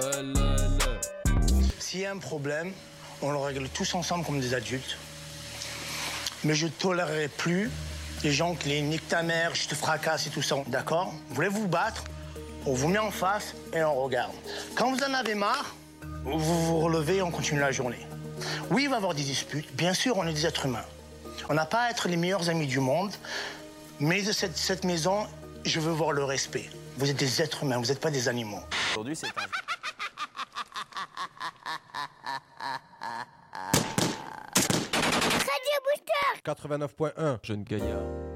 S'il y a un problème, on le règle tous ensemble comme des adultes. Mais je ne tolérerai plus les gens qui les niquent ta mère, je te fracasse et tout ça. D'accord? Vous voulez vous battre? On vous met en face et on regarde. Quand vous en avez marre, vous vous relevez et on continue la journée. Oui, il va y avoir des disputes. Bien sûr, on est des êtres humains. On n'a pas à être les meilleurs amis du monde. Mais de cette maison, je veux voir le respect. Vous êtes des êtres humains, vous n'êtes pas des animaux. Aujourd'hui, c'est un... Radio Booster 89.1, Jeune Gaillard.